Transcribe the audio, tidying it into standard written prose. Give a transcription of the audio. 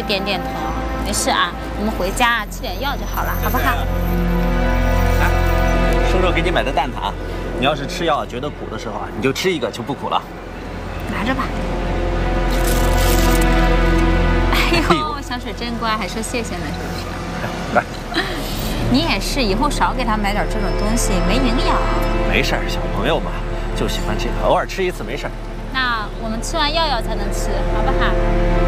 点点头。没事啊，我们回家吃点药就好了，好不好？ 来，叔叔给你买的蛋挞，你要是吃药觉得苦的时候啊，你就吃一个就不苦了。 拿着吧。哎呦，小水真乖，还说谢谢呢，是不是？ 来， 你也是，以后少给他买点这种东西，没营养。 没事儿，小朋友嘛，就喜欢这个，偶尔吃一次没事儿。 那我们吃完药药才能吃，好不好？